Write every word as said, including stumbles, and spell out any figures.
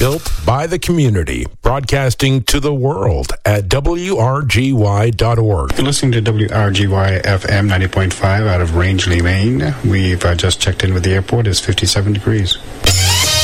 built by the community, broadcasting to the world at W R G Y dot org. You're listening to W R G Y F M ninety point five out of Rangeley, Maine. We've uh, just checked in with the airport. It's fifty-seven degrees.